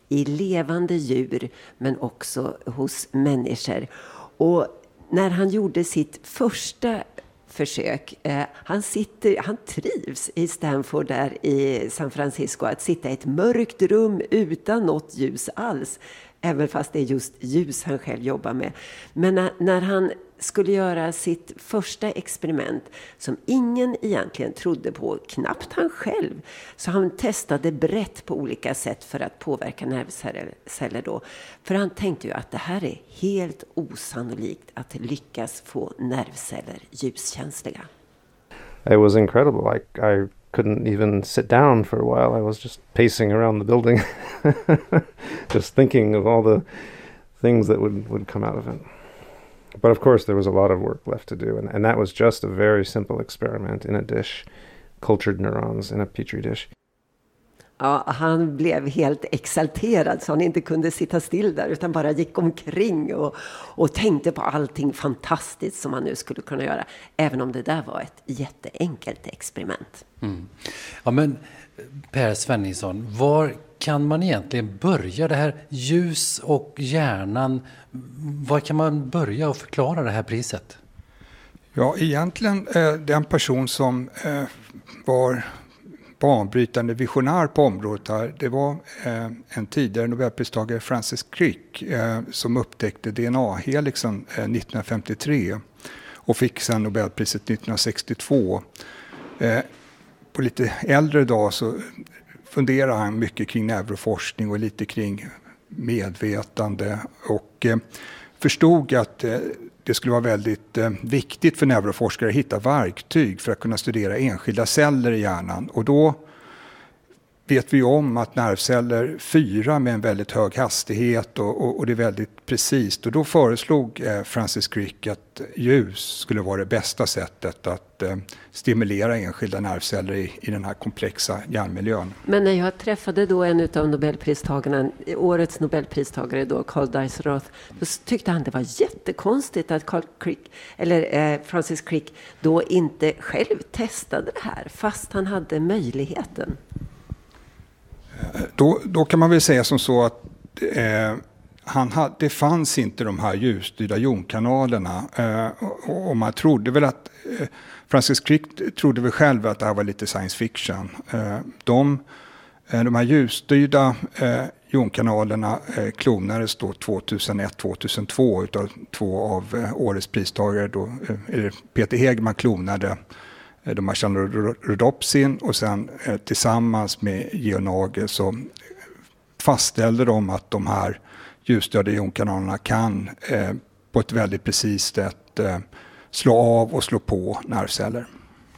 i levande djur men också hos människor. Och när han gjorde sitt första försök, han trivs i Stanford där i San Francisco, att sitta i ett mörkt rum utan något ljus alls, även fast det är just ljus han själv jobbar med. Men när han skulle göra sitt första experiment som ingen egentligen trodde på, knappt han själv, så han testade brett på olika sätt för att påverka nervceller då. För han tänkte ju att det här är helt osannolikt att lyckas få nervceller ljuskänsliga. It was incredible. I couldn't even sit down for a while. I was just pacing around the building, just thinking of all the things that would come out of it. But of course there was a lot of work left to do, and that was just a very simple experiment in a dish, cultured neurons in a petri dish. Ja, han blev helt exalterad så han inte kunde sitta still där utan bara gick omkring och tänkte på allting fantastiskt som han nu skulle kunna göra, även om det där var ett jätteenkelt experiment. Mm. Ja, men Per Svenningsson, var kan man egentligen börja det här ljus och hjärnan? Var kan man börja och förklara det här priset? Ja, egentligen den person som var banbrytande visionär på området här, det var en tidigare Nobelpristagare, Francis Crick, som upptäckte DNA-helixen 1953 och fick sedan Nobelpriset 1962. På lite äldre dag så funderar han mycket kring neuroforskning och lite kring medvetande och förstod att det skulle vara väldigt viktigt för neuroforskare att hitta verktyg för att kunna studera enskilda celler i hjärnan. Och då vet vi om att nervceller fyrar med en väldigt hög hastighet och det är väldigt precis. Och då föreslog Francis Crick att ljus skulle vara det bästa sättet att stimulera enskilda nervceller i den här komplexa hjärnmiljön. Men när jag träffade då en av Nobelpristagarna, årets Nobelpristagare då, Carl Diesel-Roth, då tyckte han det var jättekonstigt att Francis Crick då inte själv testade det här fast han hade möjligheten. Då kan man väl säga som så att det fanns inte de här ljusstyrda jonkanalerna och man trodde väl att Francis Crick trodde väl själv att det här var lite science fiction. De här ljusstyrda jonkanalerna klonades då 2001-2002 utav två av årets pristagare då, Peter Hegeman klonade de här rhodopsin och sen tillsammans med Georg Nagel så fastställde de att de här ljusstyrda jonkanalerna kan på ett väldigt precis sätt slå av och slå på nervceller.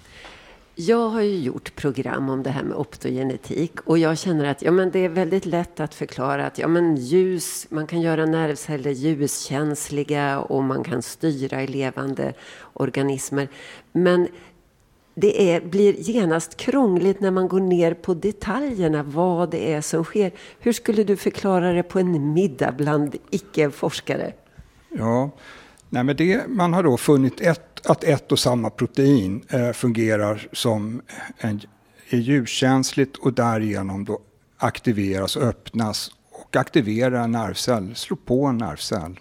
Jag har ju gjort program om det här med optogenetik och jag känner att det är väldigt lätt att förklara att ljus, man kan göra nervceller ljuskänsliga och man kan styra i levande organismer. Men det blir genast krångligt när man går ner på detaljerna, vad det är som sker. Hur skulle du förklara det på en middag bland icke-forskare? Ja, men man har då funnit att ett och samma protein fungerar som är ljuskänsligt och därigenom då aktiveras och öppnas och aktiverar en nervcell, slår på en nervcell.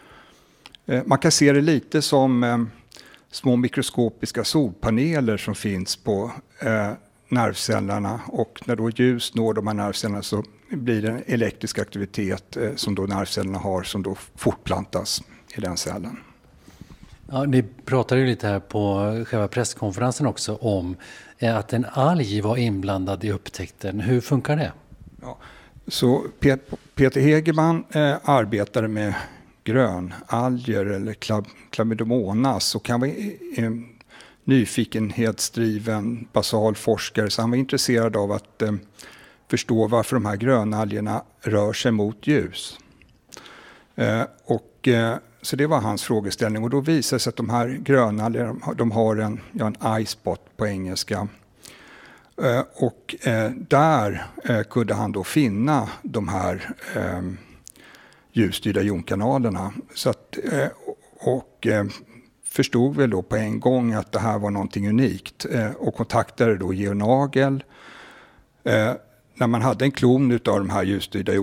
Man kan se det lite som små mikroskopiska solpaneler som finns på nervcellerna och när då ljus når de här nervcellerna så blir det en elektrisk aktivitet som då nervcellerna har som då fortplantas i den cellen. Ja, ni pratade ju lite här på själva presskonferensen också om att en alg var inblandad i upptäckten. Hur funkar det? Ja, så Peter Hegeman arbetade med grönalger eller chlamydomonas och han var en nyfikenhetsdriven basal forskare så han var intresserad av att förstå varför de här grönalgerna rör sig mot ljus. Så det var hans frågeställning och då visade det sig att de här grönalgerna de har en eye-spot på engelska. Och där kunde han då finna de här ljusstyrda jonkanalerna så att, förstod väl då på en gång att det här var någonting unikt och kontaktade då Georg Nagel när man hade en klon av de här ljusstyrda